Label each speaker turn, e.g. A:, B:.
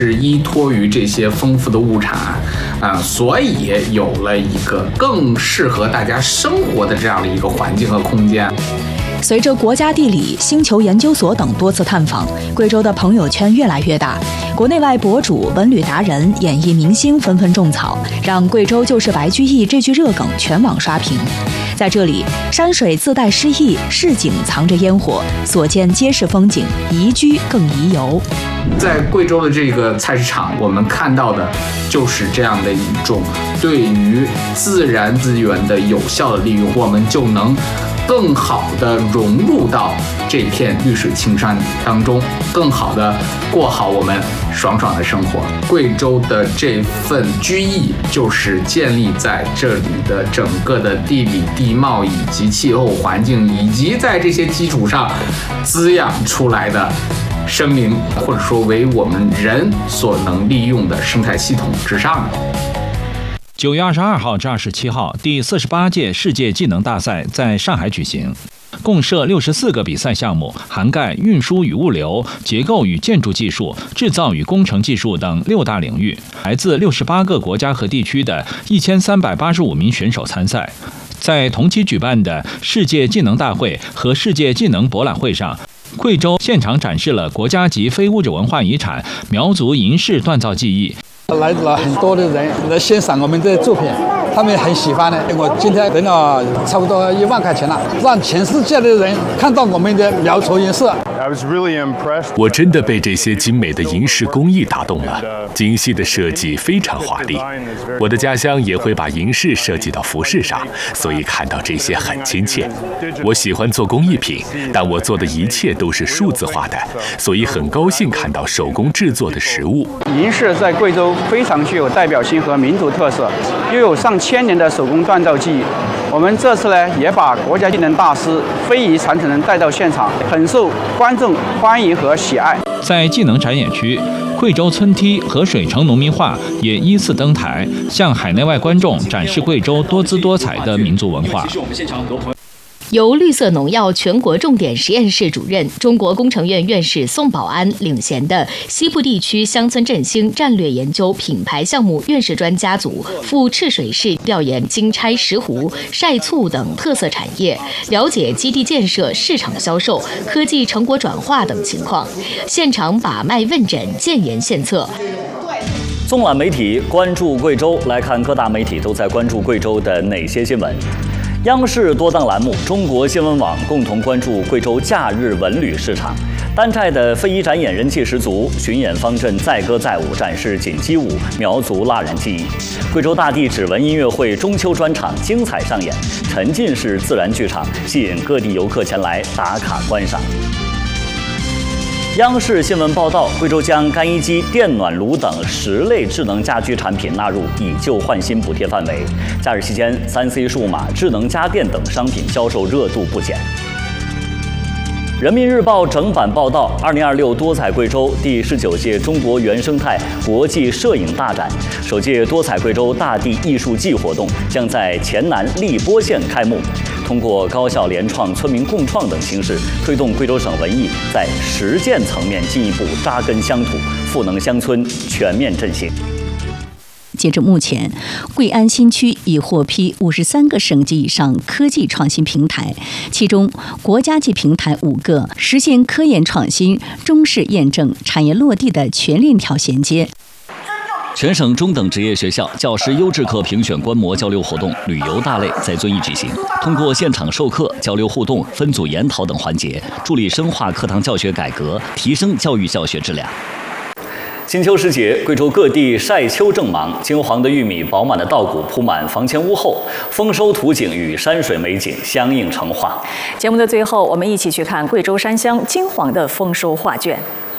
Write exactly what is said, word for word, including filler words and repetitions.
A: 是依托于这些丰富的物产啊、呃，所以有了一个更适合大家生活的这样的一个环境和空间。
B: 随着国家地理、星球研究所等多次探访，贵州的朋友圈越来越大，国内外博主、文旅达人、演艺明星纷纷种草，让贵州就是白居易这句热梗全网刷屏。在这里，山水自带诗意，市井藏着烟火，所见皆是风景，宜居更宜游。
A: 在贵州的这个菜市场，我们看到的就是这样的一种对于自然资源的有效的利用，我们就能更好的融入到这片绿水青山当中，更好的过好我们爽爽的生活。贵州的这份居易就是建立在这里的整个的地理地貌以及气候环境，以及在这些基础上滋养出来的生灵，或者说为我们人所能利用的生态系统之上的。
C: 九月二十二号至二十七号，第四十八届世界技能大赛在上海举行，共设六十四个比赛项目，涵盖运输与物流、结构与建筑技术、制造与工程技术等六大领域。来自六十八个国家和地区的一千三百八十五名选手参赛。在同期举办的世界技能大会和世界技能博览会上，贵州现场展示了国家级非物质文化遗产苗族银饰锻造技艺。
D: 来了很多的人来欣赏我们的作品，他们很喜欢的。我今天挣了差不多一万块钱了，让全世界的人看到我们的苗族银饰。
E: 我真的被这些精美的银饰工艺打动了，精细的设计非常华丽。我的家乡也会把银饰设计到服饰上，所以看到这些很亲切。我喜欢做工艺品，但我做的一切都是数字化的，所以很高兴看到手工制作的实物。
F: 银饰在贵州非常具有代表性和民族特色，又有上千年的手工锻造技艺。我们这次呢，也把国家技能大师非遗传承人带到现场，很受观众欢迎和喜爱。
C: 在技能展演区，贵州村梯和水城农民画也依次登台，向海内外观众展示贵州多姿多彩的民族文化。
G: 由绿色农药全国重点实验室主任、中国工程院院士宋宝安领衔的西部地区乡村振兴战略研究品牌项目院士专家组赴赤水市调研金钗石斛、晒醋等特色产业，了解基地建设、市场销售、科技成果转化等情况，现场把脉问诊，建言献策。
H: 纵览媒体，关注贵州，来看各大媒体都在关注贵州的哪些新闻。央视多档栏目、中国新闻网共同关注贵州假日文旅市场。丹寨的非遗展演人气十足，巡演方阵载歌载舞，展示锦鸡舞、苗族蜡染技艺。贵州大地指纹音乐会中秋专场精彩上演，沉浸式自然剧场吸引各地游客前来打卡观赏。央视新闻报道，贵州将干衣机、电暖炉等十类智能家居产品纳入以旧换新补贴范围。假日期间，三 C 数码、智能家电等商品销售热度不减。人民日报整版报道，二零二六多彩贵州第十九届中国原生态国际摄影大展，首届多彩贵州大地艺术季活动将在黔南荔波县开幕。通过高校联创、村民共创等形式，推动贵州省文艺在实践层面进一步扎根乡土，赋能乡村全面振兴。
I: 截至目前，贵安新区已获批五十三个省级以上科技创新平台，其中国家级平台五个，实现科研创新、中试验证、产业落地的全链条衔接。
H: 全省中等职业学校教师优质课评选观摩交流活动旅游大类在遵义举行，通过现场授课、交流互动、分组研讨等环节，助力深化课堂教学改革，提升教育教学质量。金秋时节，贵州各地晒秋正忙，金黄的玉米、饱满的稻谷铺满房前屋后，丰收图景与山水美景相映成画。
J: 节目的最后，我们一起去看贵州山乡金黄的丰收画卷。